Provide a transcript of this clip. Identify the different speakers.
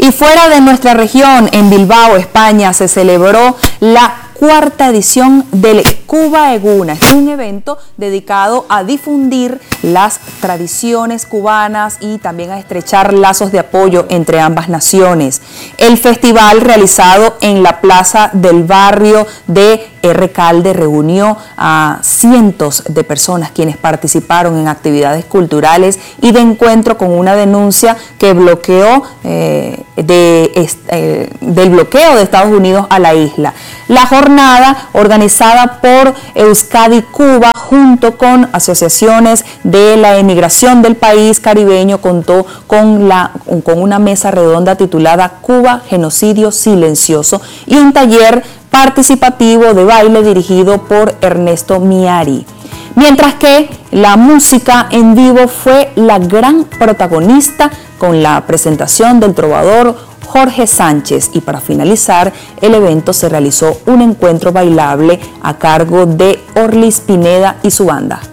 Speaker 1: Y fuera de nuestra región, en Bilbao, España, se celebró la cuarta edición del Cuba Eguna. Este es un evento dedicado a difundir las tradiciones cubanas y también a estrechar lazos de apoyo entre ambas naciones. El festival, realizado en la plaza del barrio de Recalde, reunió a cientos de personas quienes participaron en actividades culturales y de encuentro con una denuncia que bloqueó del bloqueo de Estados Unidos a la isla. La jornada, organizada por Euskadi Cuba junto con asociaciones de la emigración del país caribeño, contó con una mesa redonda titulada Cuba, Genocidio Silencioso, y un taller participativo de baile dirigido por Ernesto Miari. Mientras que la música en vivo fue la gran protagonista con la presentación del trovador Jorge Sánchez, y para finalizar el evento se realizó un encuentro bailable a cargo de Orlis Pineda y su banda.